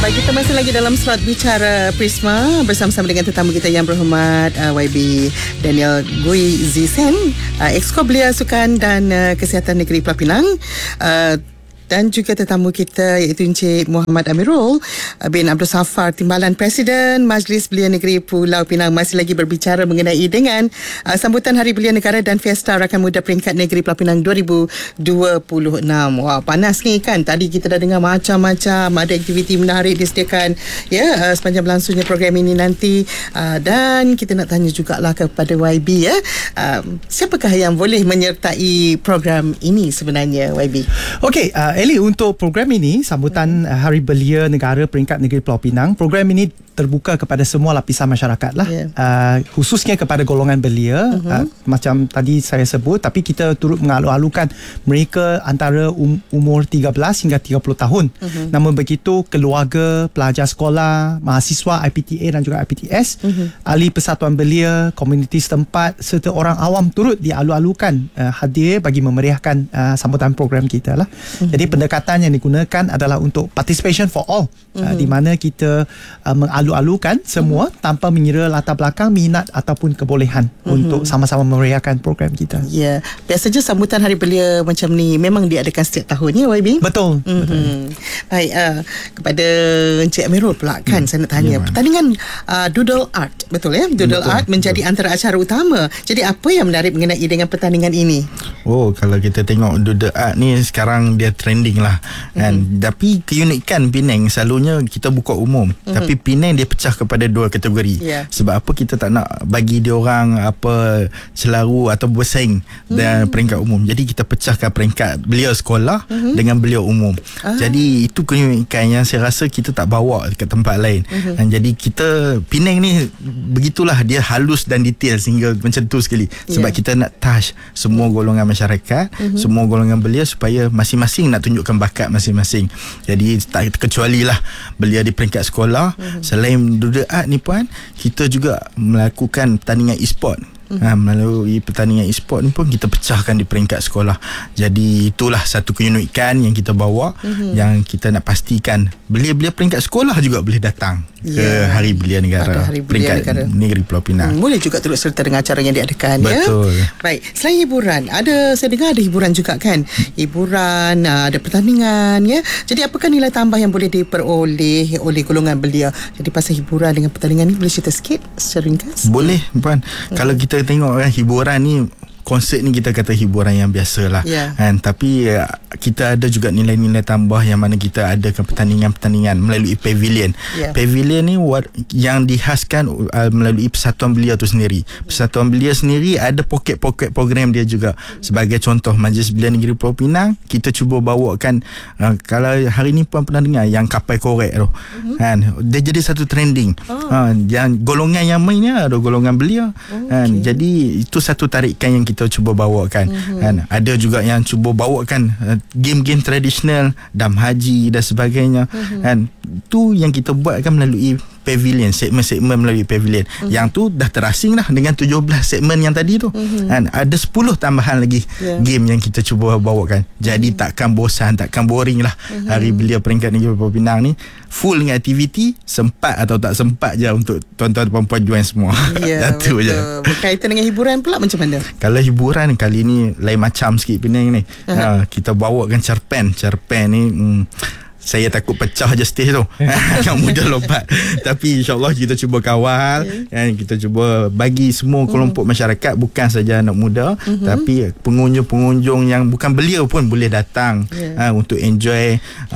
Kita masih lagi dalam slot bicara Prisma bersama-sama dengan tetamu kita yang berhormat YB Daniel Gui Zisen, Exco Belia Sukan dan Kesihatan Negeri Pulau Pinang, dan juga tetamu kita iaitu Encik Muhammad Amirul bin Abdul Safar, Timbalan Presiden Majlis Belia Negeri Pulau Pinang, masih lagi berbicara mengenai dengan sambutan Hari Belia Negara dan Fiesta Rakan Muda Peringkat Negeri Pulau Pinang 2026. Wah, panas ni kan. Tadi kita dah dengar macam-macam, ada aktiviti menarik disediakan sepanjang berlangsungnya program ini nanti, dan kita nak tanya jugalah kepada YB siapakah yang boleh menyertai program ini sebenarnya, YB? Okey, Eli, untuk program ini sambutan Hari Belia Negara Peringkat Negeri Pulau Pinang, program ini terbuka kepada semua lapisan masyarakat lah, khususnya kepada golongan belia, macam tadi saya sebut, tapi kita turut mengalu-alukan mereka antara umur 13 hingga 30 tahun. Namun begitu, keluarga, pelajar sekolah, mahasiswa IPTA dan juga IPTS, ahli persatuan belia, komuniti setempat serta orang awam turut dialu-alukan hadir bagi memeriahkan sambutan program kita lah. Jadi pendekatan yang digunakan adalah untuk participation for all, di mana kita mengalu-alukan semua tanpa mengira latar belakang, minat ataupun kebolehan untuk sama-sama memeriahkan program kita. Ya, biasanya sambutan Hari Belia macam ni memang diadakan setiap tahun, ya YB? Betul. Baik, kepada Encik Amirul pula kan, saya nak tanya, pertandingan Doodle Art, betul ya? Doodle Art menjadi antara acara utama. Jadi apa yang menarik mengenai dengan pertandingan ini? Oh, kalau kita tengok Doodle Art ni sekarang dia trending lah kan. Tapi keunikan Penang selalunya kita buka umum, tapi Penang dia pecah kepada dua kategori. Sebab apa kita tak nak bagi dia orang apa selaru atau bersaing dan peringkat umum. Jadi kita pecahkan peringkat belia sekolah dengan belia umum. Jadi itu keunikan yang saya rasa kita tak bawa ke tempat lain. Dan jadi kita Penang ni begitulah, dia halus dan detail sehingga macam tu sekali. Sebab kita nak touch semua golongan masyarakat, semua golongan belia supaya masing-masing nak tunjukkan bakat masing-masing. Jadi tak kecuali lah belia di peringkat sekolah. Selain Doodle Art ni puan, kita juga melakukan pertandingan e-sport. Melalui pertandingan e-sport ni pun kita pecahkan di peringkat sekolah. Jadi itulah satu keunikan yang kita bawa, yang kita nak pastikan belia-belia peringkat sekolah juga boleh datang ke Hari Belia Negara Peringkat Negeri Pulau Pinang. Boleh juga turut serta dengan acara yang diadakan. Betul. Baik, selain hiburan, saya dengar ada hiburan juga kan? Hiburan, ada pertandingan ya. Jadi apakah nilai tambah yang boleh diperoleh oleh golongan belia? Jadi pasal hiburan dengan pertandingan ni, boleh cerita sikit secara ringkas? Boleh puan. Kalau kita tengok kan, hiburan ni, konsert ni kita kata hiburan yang biasalah kan, tapi kita ada juga nilai-nilai tambah yang mana kita adakan pertandingan-pertandingan melalui pavilion. Pavilion ni yang dihaskan melalui Persatuan Belia tu sendiri. Persatuan Belia sendiri ada poket-poket program dia juga. Sebagai contoh, Majlis Belia Negeri Pulau Pinang, kita cuba bawakan kalau hari ni pun pernah dengar yang kapal korek tu kan, dia jadi satu trending. Yang golongan yang mainnya ada golongan belia kan. Jadi itu satu tarikan yang kita cuba bawakan kan. Ada juga yang cuba bawakan game-game tradisional, dam haji dan sebagainya kan. Itu yang kita buat kan melalui pavilion, segmen-segmen melalui pavilion. Yang tu dah terasing dah dengan 17 segmen yang tadi tu kan. Ada 10 tambahan lagi game yang kita cuba bawakan. Jadi takkan bosan, takkan boring lah. Hari Belia Peringkat Negeri Pulau Pinang ni full dengan aktiviti, sempat atau tak sempat je untuk tuan-tuan dan puan-puan join semua. Itu je. Berkaitan dengan hiburan pula macam mana? Kalau hiburan kali ni lain macam sikit Penang ni. Kita bawakan cerpen ni saya takut pecah je stage tu. Yang mudah lompat. Tapi insyaAllah kita cuba kawal, kita cuba bagi semua kelompok masyarakat, bukan saja anak muda, tapi pengunjung-pengunjung yang bukan belia pun boleh datang untuk enjoy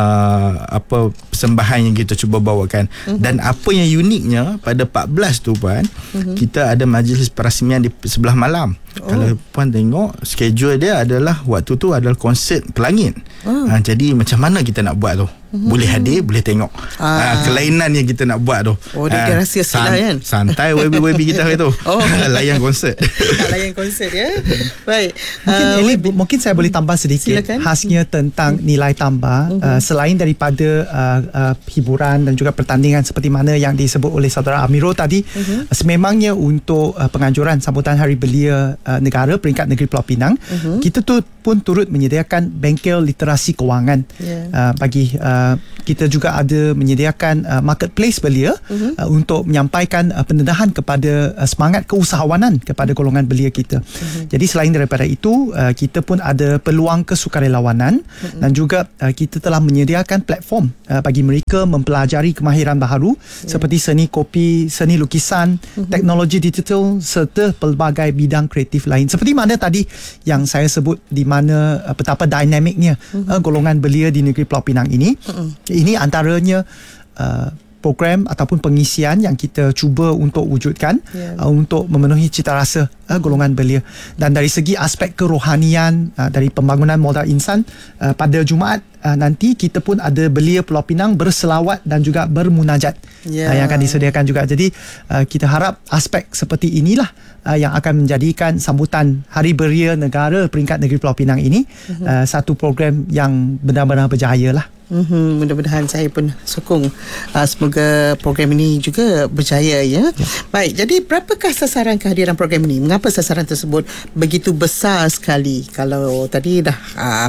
apa persembahan yang kita cuba bawakan. Dan apa yang uniknya pada 14 tu puan, kita ada majlis perasmian di sebelah malam. Kalau puan tengok schedule dia adalah waktu tu adalah konsert Pelangit. Jadi macam mana kita nak buat tu? Boleh hadir, boleh tengok. Kelainan yang kita nak buat tu. Dia rahsia sila kan? Santai YB kita hari tu. Layan konsert. Layan konsert ya. Baik. Mungkin saya boleh tambah sedikit. Silakan. Khasnya tentang nilai tambah, selain daripada hiburan dan juga pertandingan seperti mana yang disebut oleh saudara Amirul tadi, sememangnya untuk penganjuran sambutan Hari Belia Negara Peringkat Negeri Pulau Pinang, kita tu pun turut menyediakan bengkel literasi kewangan bagi kita juga ada menyediakan marketplace belia untuk menyampaikan pendedahan kepada semangat keusahawanan kepada golongan belia kita. Jadi selain daripada itu, kita pun ada peluang kesukarelawanan dan juga kita telah menyediakan platform bagi mereka mempelajari kemahiran baharu seperti seni kopi, seni lukisan, teknologi digital serta pelbagai bidang kreatif lain. Seperti mana tadi yang saya sebut, di mana betapa dinamiknya golongan belia di negeri Pulau Pinang ini. Ini antaranya program ataupun pengisian yang kita cuba untuk wujudkan untuk memenuhi cita rasa golongan belia. Dan dari segi aspek kerohanian, dari pembangunan modal insan, pada Jumaat nanti kita pun ada belia Pulau Pinang berselawat dan juga bermunajat yang akan disediakan juga. Jadi kita harap aspek seperti inilah yang akan menjadikan sambutan Hari Belia Negara peringkat negeri Pulau Pinang ini satu program yang benar-benar berjaya lah. Mudah-mudahan saya pun sokong semoga program ini juga berjaya ya. Baik, jadi berapakah sasaran kehadiran program ini? Mengapa sasaran tersebut begitu besar sekali? Kalau tadi dah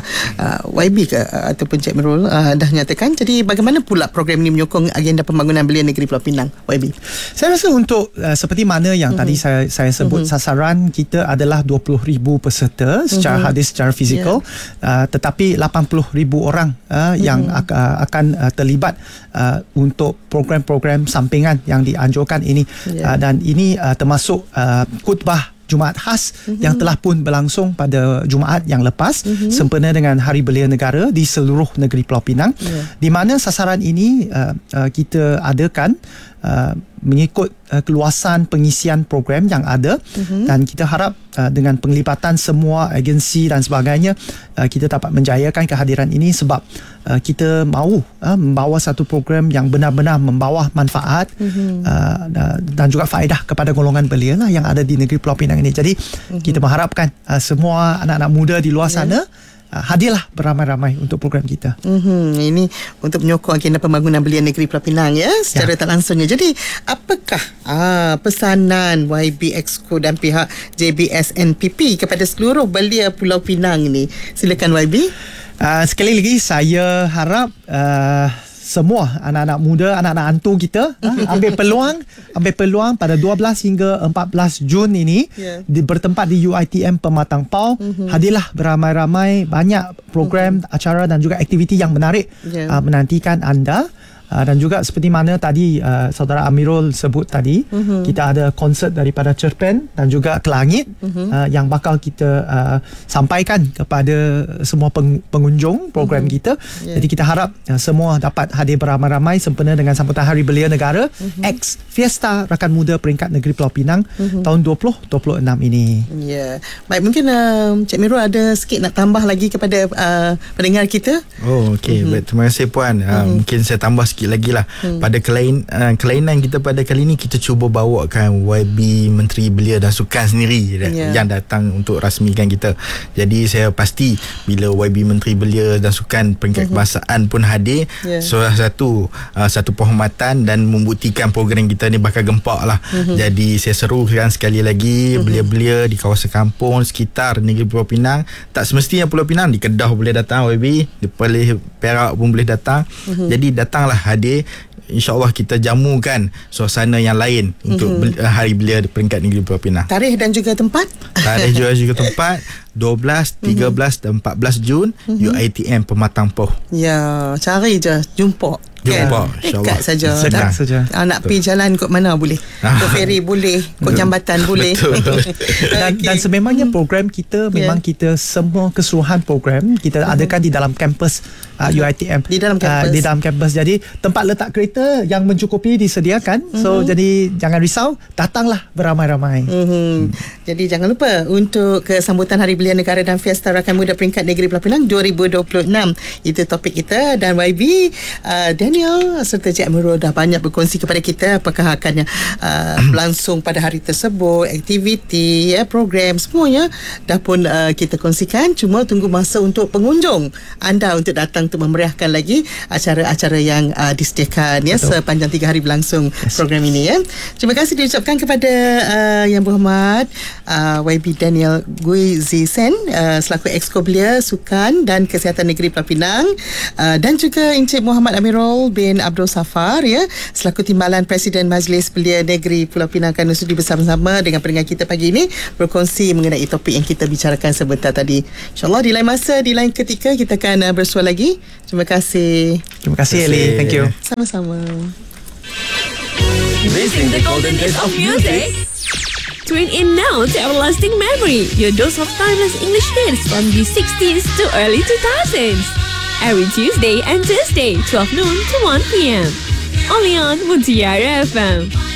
YB ke ataupun Cik Mirul dah nyatakan, jadi bagaimana pula program ini menyokong agenda pembangunan belia negeri Pulau Pinang, YB? Saya rasa untuk seperti mana yang tadi saya sebut, sasaran kita adalah 20,000 peserta secara hadis, secara fizikal, tetapi 80,000 orang yang akan terlibat untuk program-program sampingan yang dianjurkan ini, dan ini termasuk khutbah Jumaat khas yang telah pun berlangsung pada Jumaat yang lepas sempena dengan Hari Belia Negara di seluruh negeri Pulau Pinang, di mana sasaran ini kita adakan mengikut keluasan pengisian program yang ada, dan kita harap dengan penglibatan semua agensi dan sebagainya, kita dapat menjayakan kehadiran ini sebab kita mahu membawa satu program yang benar-benar membawa manfaat dan juga faedah kepada golongan belia lah yang ada di negeri Pulau Pinang ini. Jadi kita mengharapkan semua anak-anak muda di luar sana hadirlah beramai-ramai untuk program kita. Ini untuk menyokong agenda pembangunan belia negeri Pulau Pinang ya, secara tak langsungnya. Jadi apakah pesanan YB Exco dan pihak JBS NPP kepada seluruh belia Pulau Pinang ini? Silakan YB. Sekali lagi saya harap semua anak-anak muda, anak-anak hantu kita ambil peluang pada 12 hingga 14 Jun ini bertempat di UiTM Pematang Pau. Hadirlah beramai-ramai, banyak program, acara dan juga aktiviti yang menarik menantikan anda. Dan juga seperti mana tadi saudara Amirul sebut tadi, kita ada konsert daripada Cerpen dan juga Kelangit yang bakal kita sampaikan kepada semua pengunjung program kita. Jadi kita harap semua dapat hadir beramai-ramai sempena dengan sambutan Hari Belia Negara X Fiesta Rakan Muda Peringkat Negeri Pulau Pinang tahun 2026 ini. Ya. Baik, mungkin Cik Mirul ada sikit nak tambah lagi kepada pendengar kita. Okey. Baik, terima kasih Puan. Mungkin saya tambah sikit lagi lah. Pada kelainan kita pada kali ini, kita cuba bawakan YB Menteri Belia dan Sukan sendiri yang datang untuk rasmikan kita. Jadi saya pasti bila YB Menteri Belia dan Sukan peringkat kebangsaan pun hadir, satu penghormatan dan membuktikan program kita ni bakal gempak lah. Jadi saya serukan sekali lagi belia-belia di kawasan kampung sekitar negeri Pulau Pinang, tak semestinya Pulau Pinang, di Kedah boleh datang YB, di Perak pun boleh datang. Jadi datanglah hadir. InsyaAllah kita jamukan suasana yang lain untuk Hari Belia peringkat negeri Pulau Pinang. Tarikh dan juga tempat? Tarikh juga tempat 12, 13 dan 14 Jun UiTM Pematang Pau. Ya, cari je jumpa. InsyaAllah. Dekat saja. Dekat saja. Nak pergi jalan kot mana boleh. Kot feri boleh, kot jambatan boleh. Dan sememangnya program kita memang kita semua keseluruhan program kita adakan di dalam kampus UiTM. Di dalam kampus. Jadi tempat letak kereta yang mencukupi disediakan. So jadi jangan risau, datanglah beramai-ramai. Jadi jangan lupa untuk kesambutan Hari Belia Negara dan Fiesta Rakan Muda Peringkat Negeri Pulau Pinang 2026. Itu topik kita, dan YB Daniel serta Cik Amirul dah banyak berkongsi kepada kita apakah akan berlangsung pada hari tersebut, aktiviti, program semuanya dah pun kita kongsikan. Cuma tunggu masa untuk pengunjung anda untuk datang untuk memeriahkan lagi acara-acara yang disediakan sepanjang 3 hari berlangsung program ini. Terima kasih diucapkan kepada Yang Berhormat YB Daniel Gui Zisen selaku Exco Belia Sukan dan Kesihatan Negeri Pulau Pinang, dan juga Encik Muhammad Amirul bin Abdul Safar selaku Timbalan Presiden Majlis Belia Negeri Pulau Pinang, akan sudi bersama-sama dengan pendengar kita pagi ini berkongsi mengenai topik yang kita bicarakan sebentar tadi. InsyaAllah di lain masa, di lain ketika kita akan bersua lagi. Terima kasih. Terima kasih Ellie. Thank you. Sama-sama. Missing the golden days of music? Tune in now to Everlasting Memory, your dose of timeless English hits from the 60s to early 2000s. Every Tuesday and Thursday, 12 noon to 1 p.m. Only on Mutiara FM.